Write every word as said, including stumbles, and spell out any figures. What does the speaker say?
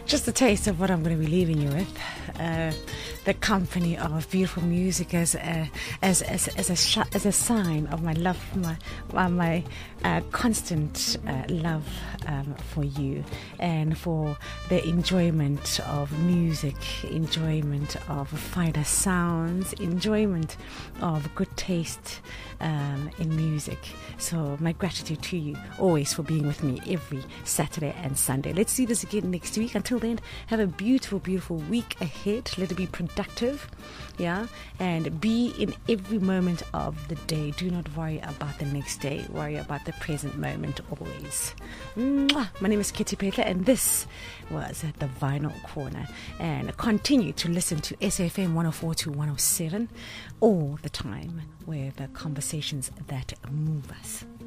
Just a taste of what I'm going to be leaving you with. Uh, the company of beautiful music as a, as as as a sh- as a sign of my love, my my, my uh, constant uh, love um, for you, and for the enjoyment of music, enjoyment of finer sounds, enjoyment of good taste um, in music. So my gratitude to you always for being with me every Saturday and Sunday. Let's see this again next week. Until then, have a beautiful, beautiful week ahead. Let it be productive, yeah, and be in every moment of the day. Do not worry about the next day. Worry about the present moment always. Mwah. My name is Kitty Petler, and this was the Vinyl Corner. And continue to listen to S F M one oh four to one oh seven all the time, where the conversations that move us.